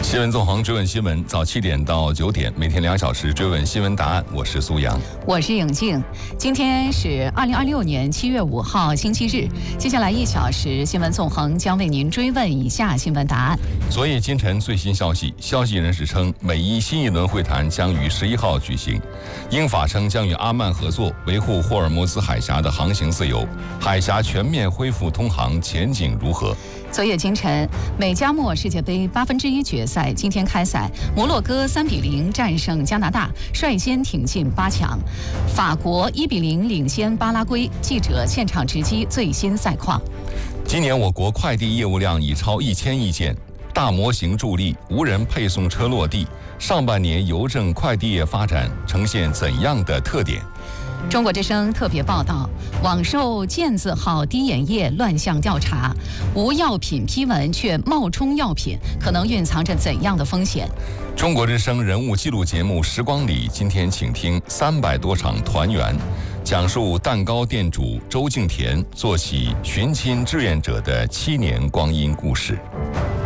新闻纵横追问新闻，早7点到9点，每天2小时追问新闻答案。我是苏阳， 我是颖静。今天是2026年7月5号，星期日。接下来1小时，新闻纵横将为您追问以下新闻答案。 昨夜今晨最新消息，消息人士称，美伊新一轮会谈将于11号举行。英法称将与阿曼合作，维护霍尔木兹海峡的航行自由，海峡全面恢复通航前景如何？ 昨夜今晨，美加墨世界杯1/8决赛今天开赛，摩洛哥3比0战胜加拿大，率先挺进8强。法国1比0领先巴拉圭。记者现场直击最新赛况。 今年我国快递业务量已超1000亿件，大模型助力，无人配送车落地。上半年邮政快递业发展呈现怎样的特点？ 中国之声特别报道：网售健字号滴眼液乱象调查，无药品批文却冒充药品，可能蕴藏着怎样的风险？ 中国之声人物记录节目《时光里》今天请听300多场团圆，讲述蛋糕店主周敬田做起寻亲志愿者的7年光阴故事。